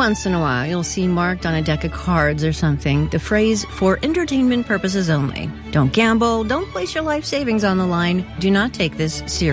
once in a while, you'll see marked on a deck of cards or something the phrase, "for entertainment purposes only." Don't gamble. Don't place your life savings on the line. Do not take this seriously.